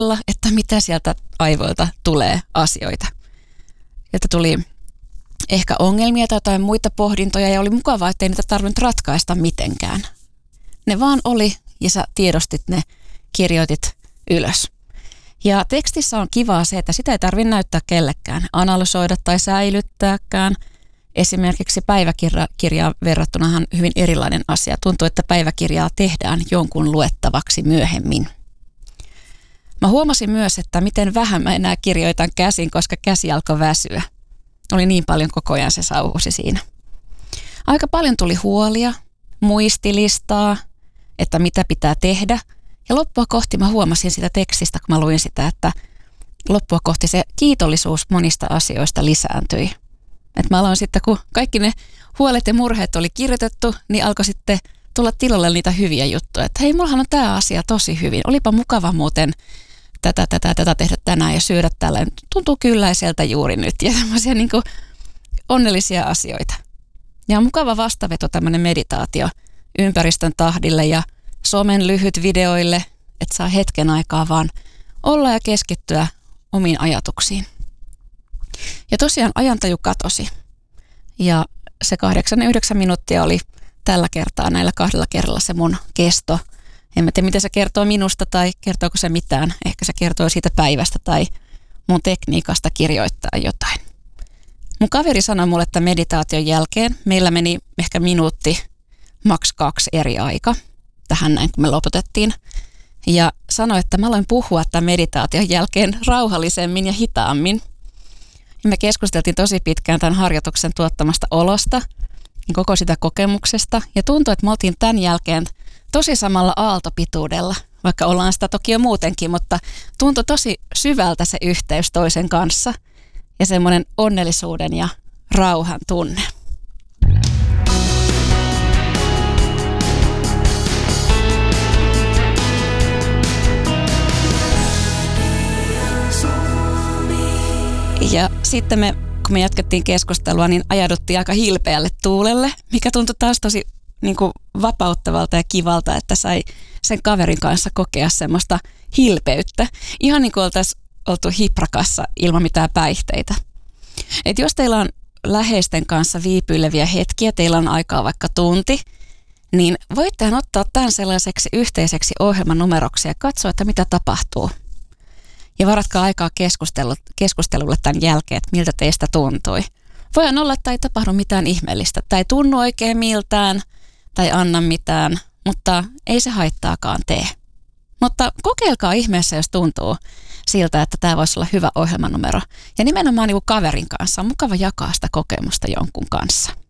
että mitä sieltä aivoilta tulee asioita. Sieltä tuli ehkä ongelmia tai jotain muita pohdintoja ja oli mukavaa, ettei niitä tarvinnut ratkaista mitenkään. Ne vaan oli ja sä tiedostit ne, kirjoitit ylös. Ja tekstissä on kivaa se, että sitä ei tarvitse näyttää kellekään, analysoida tai säilyttääkään. Esimerkiksi päiväkirjaan verrattunahan hyvin erilainen asia. Tuntuu, että päiväkirjaa tehdään jonkun luettavaksi myöhemmin. Mä huomasin myös, että miten vähän mä enää kirjoitan käsin, koska käsi alkoi väsyä. Oli niin paljon koko ajan se sauhusi siinä. Aika paljon tuli huolia, muistilistaa, että mitä pitää tehdä. Ja loppua kohti mä huomasin sitä tekstistä, kun mä luin sitä, että loppua kohti se kiitollisuus monista asioista lisääntyi. Et mä aloin sitten, kun kaikki ne huolet ja murheet oli kirjoitettu, niin alkoi sitten tulla tilalle niitä hyviä juttuja. Että hei, mullahan on tämä asia tosi hyvin. Olipa mukava muuten tätä tehdä tänään ja syödä tällä. Tuntuu kylläiseltä juuri nyt ja semmoisia niin kuin onnellisia asioita. Ja on mukava vastaveto tämmöinen meditaatio ympäristön tahdille ja somen lyhyt videoille, että saa hetken aikaa vaan olla ja keskittyä omiin ajatuksiin. Ja tosiaan ajantaju katosi ja se 8-9 minuuttia oli tällä kertaa näillä 2 kerralla se mun kesto. En mä tiedä, mitä se kertoo minusta tai kertooko se mitään. Ehkä se kertoo siitä päivästä tai mun tekniikasta kirjoittaa jotain. Mun kaveri sanoi mulle, että meditaation jälkeen meillä meni ehkä minuutti, maks 2 eri aika. Tähän näin, kun me lopetettiin. Ja sanoi, että mä aloin puhua tämän meditaation jälkeen rauhallisemmin ja hitaammin. Ja me keskusteltiin tosi pitkään tämän harjoituksen tuottamasta olosta, koko sitä kokemuksesta. Ja tuntui, että me oltiin tämän jälkeen tosi samalla aaltopituudella, vaikka ollaan sitä toki jo muutenkin, mutta tuntui tosi syvältä se yhteys toisen kanssa ja semmoinen onnellisuuden ja rauhan tunne. Ja sitten kun me jatkettiin keskustelua, niin ajauduttiin aika hilpeälle tuulelle, mikä tuntui taas tosi niin kuin vapauttavalta ja kivalta, että sai sen kaverin kanssa kokea semmoista hilpeyttä. Ihan niin kuin oltaisiin oltu hiprakassa ilman mitään päihteitä. Et jos teillä on läheisten kanssa viipyileviä hetkiä, teillä on aikaa vaikka tunti, niin voittehan ottaa tämän sellaiseksi yhteiseksi ohjelmanumeroksi ja katsoa, että mitä tapahtuu. Ja varatkaa aikaa keskustelulle tämän jälkeen, että miltä teistä tuntui. Voihan olla, että ei tapahdu mitään ihmeellistä, tai ei tunnu oikein miltään, tai anna mitään, mutta ei se haittaakaan tee. Mutta kokeilkaa ihmeessä, jos tuntuu siltä, että tämä voisi olla hyvä ohjelmanumero. Ja nimenomaan niin kuin kaverin kanssa on mukava jakaa sitä kokemusta jonkun kanssa.